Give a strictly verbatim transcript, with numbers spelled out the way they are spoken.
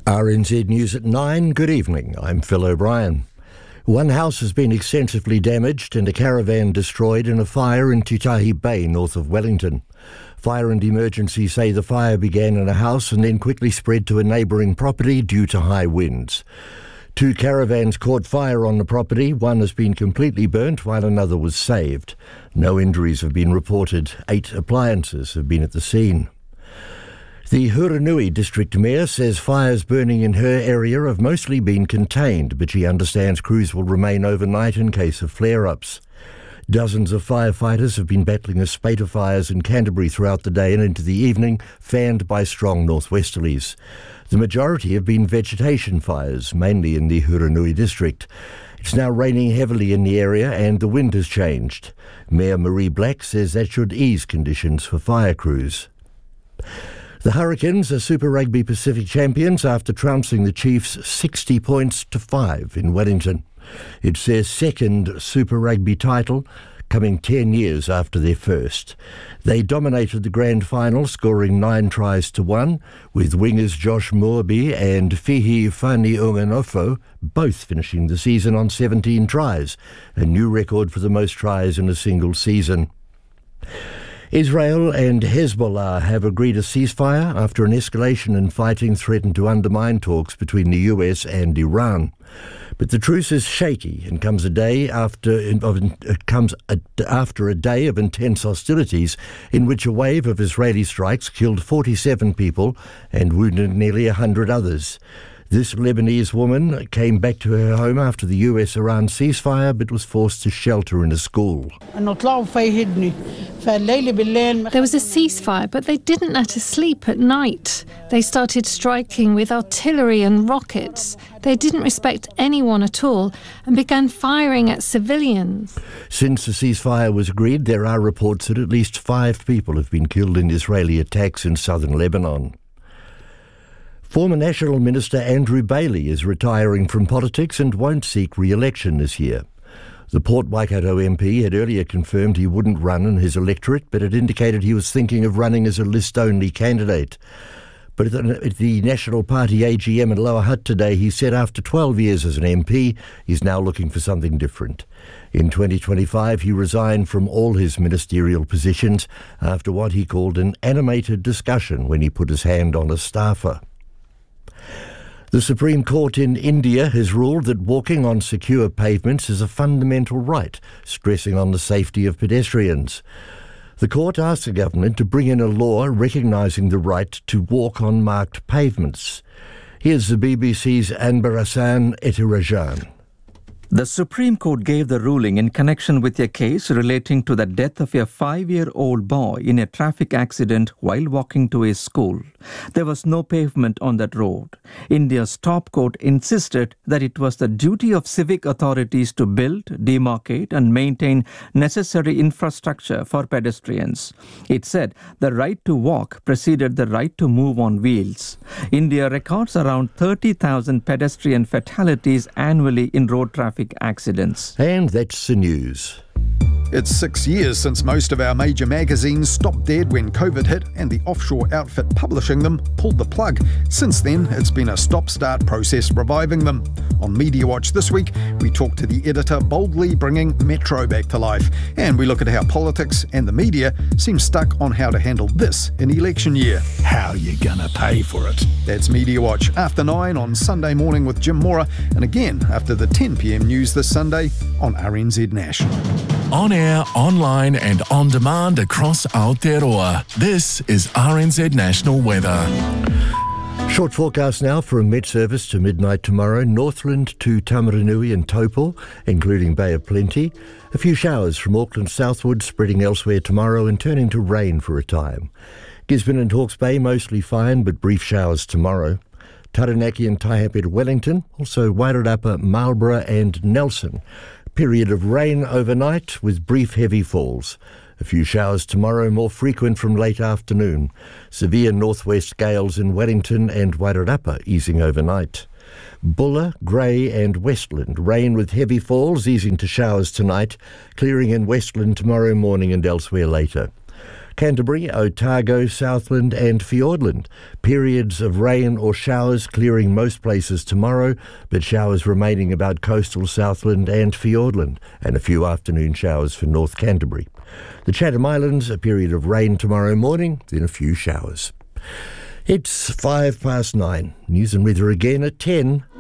R N Z News at nine. Good evening. I'm Phil O'Brien. One house has been extensively damaged and a caravan destroyed in a fire in Tutahi Bay, north of Wellington. Fire and emergency say the fire began in a house and then quickly spread to a neighbouring property due to high winds. Two caravans caught fire on the property. One has been completely burnt while another was saved. No injuries have been reported. Eight appliances have been at the scene. The Huranui district mayor says fires burning in her area have mostly been contained, but she understands crews will remain overnight in case of flare-ups. Dozens of firefighters have been battling a spate of fires in Canterbury throughout the day and into the evening, fanned by strong northwesterlies. The majority have been vegetation fires, mainly in the Huranui district. It's now raining heavily in the area and the wind has changed. Mayor Marie Black says that should ease conditions for fire crews. The Hurricanes are Super Rugby Pacific champions after trouncing the Chiefs sixty points to five in Wellington. It's their second Super Rugby title, coming ten years after their first. They dominated the grand final, scoring nine tries to one, with wingers Josh Morby and Fihi Fani Unganofo both finishing the season on seventeen tries, a new record for the most tries in a single season. Israel and Hezbollah have agreed a ceasefire after an escalation in fighting threatened to undermine talks between the U S and Iran. But the truce is shaky and comes a day after it comes a, after a day of intense hostilities in which a wave of Israeli strikes killed forty-seven people and wounded nearly one hundred others. This Lebanese woman came back to her home after the U S-Iran ceasefire but was forced to shelter in a school. There was a ceasefire, but they didn't let us sleep at night. They started striking with artillery and rockets. They didn't respect anyone at all and began firing at civilians. Since the ceasefire was agreed, there are reports that at least five people have been killed in Israeli attacks in southern Lebanon. Former National Minister Andrew Bailey is retiring from politics and won't seek re-election this year. The Port Waikato M P had earlier confirmed he wouldn't run in his electorate, but had indicated he was thinking of running as a list-only candidate. But at the, at the National Party A G M in Lower Hutt today, he said after twelve years as an M P, he's now looking for something different. In twenty twenty-five, he resigned from all his ministerial positions after what he called an animated discussion when he put his hand on a staffer. The Supreme Court in India has ruled that walking on secure pavements is a fundamental right, stressing on the safety of pedestrians. The court asked the government to bring in a law recognising the right to walk on marked pavements. Here's the B B C's Anbarasan Etirajan. The Supreme Court gave the ruling in connection with a case relating to the death of a five-year-old boy in a traffic accident while walking to his school. There was no pavement on that road. India's top court insisted that it was the duty of civic authorities to build, demarcate and maintain necessary infrastructure for pedestrians. It said the right to walk preceded the right to move on wheels. India records around thirty thousand pedestrian fatalities annually in road traffic accidents. And that's the news. It's six years since most of our major magazines stopped dead when COVID hit and the offshore outfit publishing them pulled the plug. Since then, it's been a stop-start process reviving them. On Media Watch this week, we talk to the editor boldly bringing Metro back to life. And we look at how politics and the media seem stuck on how to handle this in election year. How you gonna pay for it? That's Media Watch after nine on Sunday morning with Jim Mora, and again after the ten p.m. news this Sunday on R N Z National. On air, online and on demand across Aotearoa. This is R N Z National Weather. Short forecast now from Met Service to midnight tomorrow. Northland to Tamaranui and Taupo, including Bay of Plenty. A few showers from Auckland southward, spreading elsewhere tomorrow and turning to rain for a time. Gisborne and Hawke's Bay mostly fine, but brief showers tomorrow. Taranaki and Taihape to Wellington, also Wairarapa, Marlborough and Nelson. Period of rain overnight with brief heavy falls. A few showers tomorrow, more frequent from late afternoon. Severe northwest gales in Wellington and Wairarapa easing overnight. Bulla, Grey and Westland, rain with heavy falls easing to showers tonight, clearing in Westland tomorrow morning and elsewhere later. Canterbury, Otago, Southland and Fiordland. Periods of rain or showers clearing most places tomorrow, but showers remaining about coastal Southland and Fiordland, and a few afternoon showers for North Canterbury. The Chatham Islands, a period of rain tomorrow morning, then a few showers. It's five past nine. News and weather again at ten.